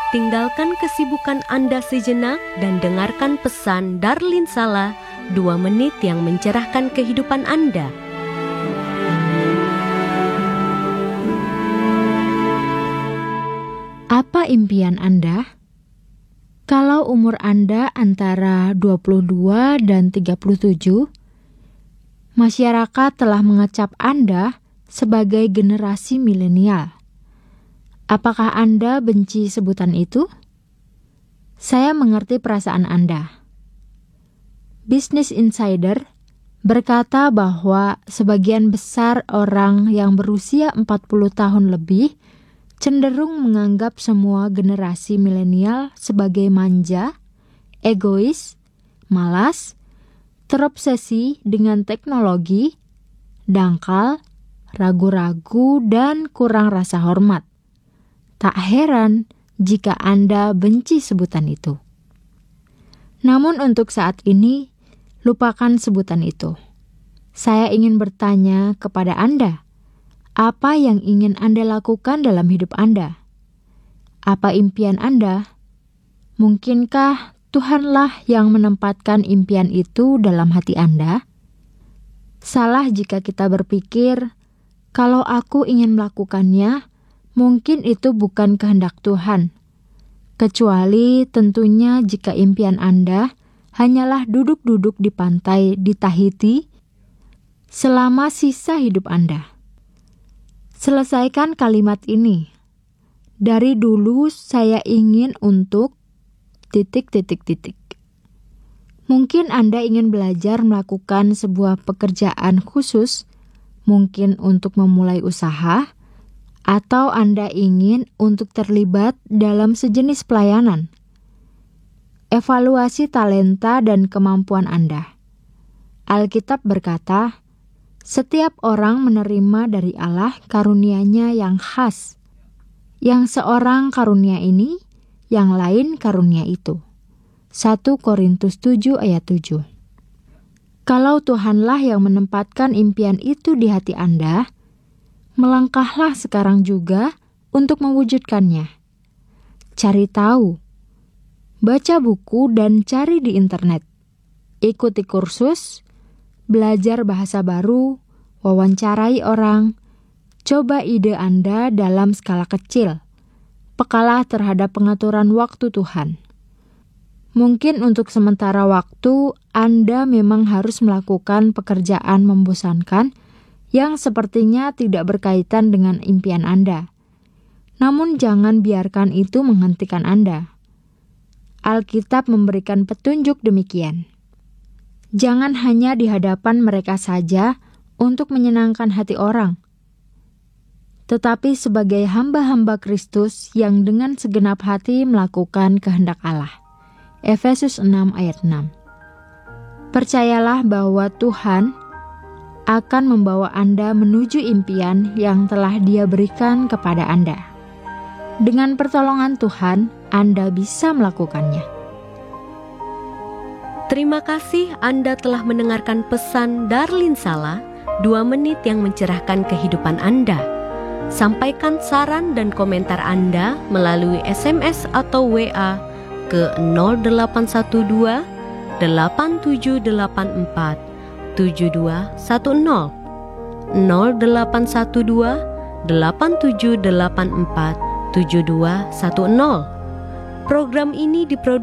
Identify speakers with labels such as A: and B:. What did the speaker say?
A: tinggalkan kesibukan Anda sejenak dan dengarkan pesan Darlin Sala, 2 menit yang mencerahkan kehidupan Anda.
B: Apa impian Anda? Kalau umur Anda antara 22 dan 37, masyarakat telah mengecap Anda sebagai generasi milenial. Apakah Anda benci sebutan itu? Saya mengerti perasaan Anda. Business Insider berkata bahwa sebagian besar orang yang berusia 40 tahun lebih cenderung menganggap semua generasi milenial sebagai manja, egois, malas, terobsesi dengan teknologi, dangkal, ragu-ragu, dan kurang rasa hormat. Tak heran jika Anda benci sebutan itu. Namun untuk saat ini, lupakan sebutan itu. Saya ingin bertanya kepada Anda, apa yang ingin Anda lakukan dalam hidup Anda? Apa impian Anda? Mungkinkah Tuhanlah yang menempatkan impian itu dalam hati Anda? Salah jika kita berpikir, kalau aku ingin melakukannya, mungkin itu bukan kehendak Tuhan. Kecuali tentunya jika impian Anda hanyalah duduk-duduk di pantai di Tahiti selama sisa hidup Anda. Selesaikan kalimat ini. Dari dulu saya ingin untuk ... Mungkin Anda ingin belajar melakukan sebuah pekerjaan khusus, mungkin untuk memulai usaha, atau Anda ingin untuk terlibat dalam sejenis pelayanan. Evaluasi talenta dan kemampuan Anda. Alkitab berkata, setiap orang menerima dari Allah karunia-Nya yang khas. Yang seorang karunia ini, yang lain karunia itu. 1 Korintus 7 ayat 7. Kalau Tuhanlah yang menempatkan impian itu di hati Anda, melangkahlah sekarang juga untuk mewujudkannya. Cari tahu, baca buku dan cari di internet. Ikuti kursus, belajar bahasa baru, wawancarai orang, coba ide Anda dalam skala kecil. Pekalah terhadap pengaturan waktu Tuhan. Mungkin untuk sementara waktu, Anda memang harus melakukan pekerjaan membosankan yang sepertinya tidak berkaitan dengan impian Anda. Namun jangan biarkan itu menghentikan Anda. Alkitab memberikan petunjuk demikian. Jangan hanya di hadapan mereka saja untuk menyenangkan hati orang, tetapi sebagai hamba-hamba Kristus yang dengan segenap hati melakukan kehendak Allah. Efesus 6 ayat 6. Percayalah bahwa Tuhan akan membawa Anda menuju impian yang telah Dia berikan kepada Anda. Dengan pertolongan Tuhan, Anda bisa melakukannya.
A: Terima kasih Anda telah mendengarkan pesan Darlin Sala, 2 menit yang mencerahkan kehidupan Anda. Sampaikan saran dan komentar Anda melalui SMS atau WA ke 0812 8784 7210 0812 8784 7210. Program ini diproduksi